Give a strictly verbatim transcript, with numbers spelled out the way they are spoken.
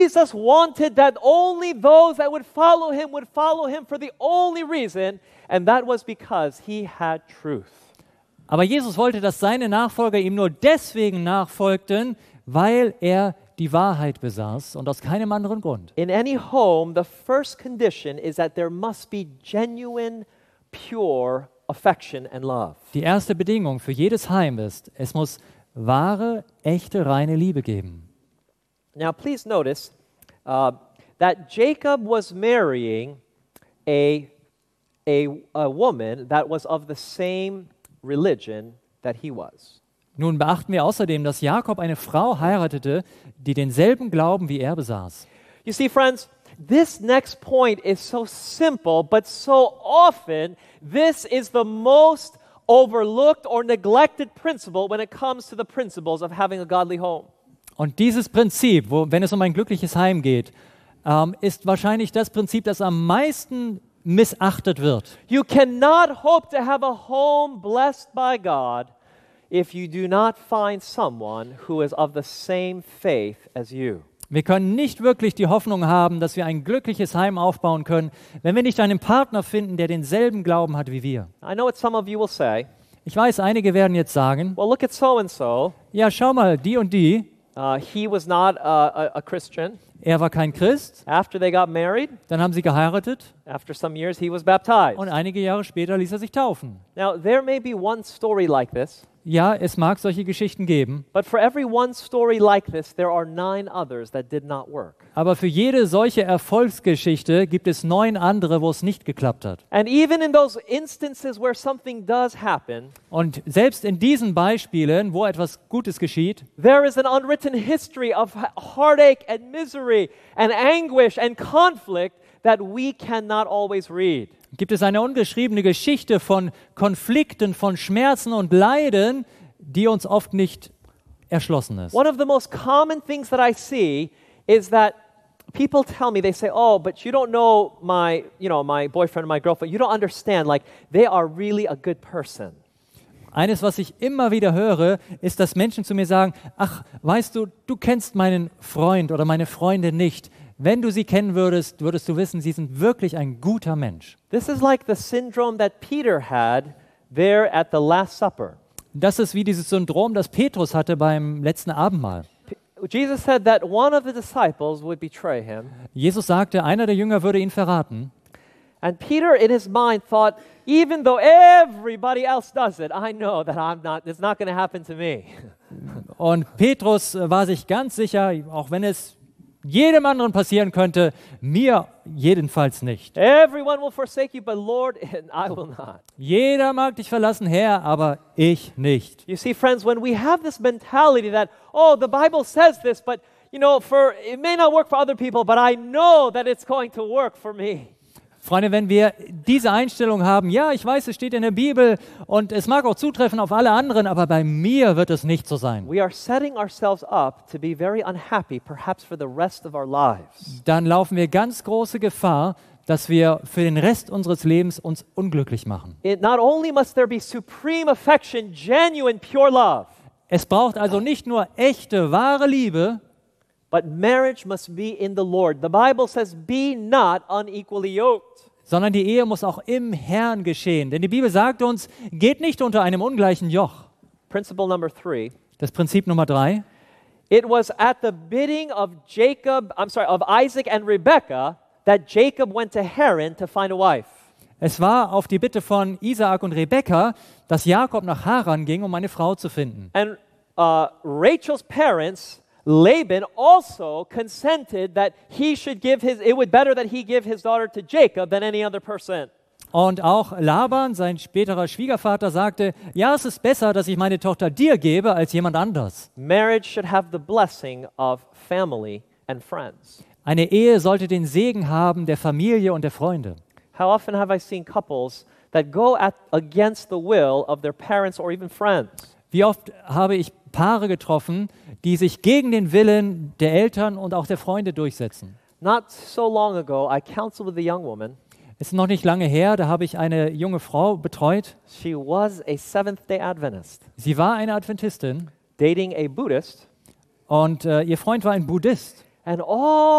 Jesus wanted that only those that would follow him would follow him for the only reason, and that was because he had truth. Aber Jesus wollte, dass seine Nachfolger ihm nur deswegen nachfolgten, weil er die Wahrheit besaß und aus keinem anderen Grund. In any home, the first condition is that there must be genuine, pure affection and love. Die erste Bedingung für jedes Heim ist, es muss wahre, echte, reine Liebe geben. Now, please notice uh, that Jacob was marrying a, a, a woman that was of the same religion that he was. Nun beachten wir außerdem, dass Jakob eine Frau heiratete, die denselben Glauben wie er besaß. You see, friends, this next point is so simple, but so often this is the most overlooked or neglected principle when it comes to the principles of having a godly home. Und dieses Prinzip, wo, wenn es um ein glückliches Heim geht, ähm, ist wahrscheinlich das Prinzip, das am meisten missachtet wird. You cannot hope to have a home blessed by God if you do not find someone who is of the same faith as you. Wir können nicht wirklich die Hoffnung haben, dass wir ein glückliches Heim aufbauen können, wenn wir nicht einen Partner finden, der denselben Glauben hat wie wir. I know what some of you will say. Ich weiß, einige werden jetzt sagen, Well, look at so and so. ja, schau mal, die und die, Uh, he was not uh, a, a Christian. er war kein Christ, After they got married, dann haben sie geheiratet after some years, he was baptized. und einige Jahre später ließ er sich taufen. Now, there may be one story like this, Ja, es mag solche Geschichten geben, but for every one story like this, there are nine others that did not work. aber für jede solche Erfolgsgeschichte gibt es neun andere, wo es nicht geklappt hat. And even in those instances where something does happen, Und selbst in diesen Beispielen, wo etwas Gutes geschieht, there is an unwritten history of heartache and misery and anguish and conflict that we cannot always read. gibt es eine ungeschriebene Geschichte von Konflikten, von Schmerzen und Leiden, die uns oft nicht erschlossen ist. One of the most common things that I see is that people tell me, they say, oh, but you don't know my, you know, my boyfriend or my girlfriend. You don't understand, like, they are really a good person. Eines, was ich immer wieder höre, ist, dass Menschen zu mir sagen, ach, weißt du, du kennst meinen Freund oder meine Freundin nicht. Wenn du sie kennen würdest, würdest du wissen, sie sind wirklich ein guter Mensch. This is like the syndrome that Peter had there at the Last Supper. Das ist wie dieses Syndrom, das Petrus hatte beim letzten Abendmahl. P- Jesus said that one of the disciples would betray him. Jesus sagte, einer der Jünger würde ihn verraten. And Peter, in his mind, thought, even though everybody else does it, I know that I'm not, it's not going to happen to me. Und Petrus äh, war sich ganz sicher, auch wenn es jedem anderen passieren könnte, mir jedenfalls nicht. Everyone will forsake you, but Lord, and I will not. Jeder mag dich verlassen, Herr, aber ich nicht. You see, friends, when we have this mentality that, oh, the Bible says this, but, you know, for it may not work for other people, but I know that it's going to work for me. Freunde, wenn wir diese Einstellung haben, ja, ich weiß, es steht in der Bibel und es mag auch zutreffen auf alle anderen, aber bei mir wird es nicht so sein. We are setting ourselves up to be very unhappy, perhaps for the rest of our lives. Dann laufen wir ganz große Gefahr, dass wir für den Rest unseres Lebens uns unglücklich machen. It not only must there be supreme affection, genuine, pure love, Es braucht also nicht nur echte, wahre Liebe, but marriage must be in the Lord. The Bible says, be not unequally yoked. sondern die Ehe muss auch im Herrn geschehen. Denn die Bibel sagt uns, geht nicht unter einem ungleichen Joch. Principle number three. Das Prinzip Nummer drei. It was at the bidding of Jacob, I'm sorry, of Isaac and Rebekah that Jacob went to Haran to find a wife. Es war auf die Bitte von Isaak und Rebekka, dass Jakob nach Haran ging, um eine Frau zu finden. And uh, Rachel's parents, Laban, also consented that he should give his, it would better that he give his daughter to Jacob than any other person. Und auch Laban, sein späterer Schwiegervater, sagte, ja, es ist besser, dass ich meine Tochter dir gebe, als jemand anders. Marriage should have the blessing of family and friends. Eine Ehe sollte den Segen haben der Familie und der Freunde. How often have I seen couples that go at, against the will of their parents or even friends? Wie oft habe ich Paare getroffen, die sich gegen den Willen der Eltern und auch der Freunde durchsetzen. Not so long ago, I counseled with a young woman. Es ist noch nicht lange her, da habe ich eine junge Frau betreut. She was a Seventh-day Adventist, Sie war eine Adventistin dating a Buddhist, und äh, ihr Freund war ein Buddhist. And all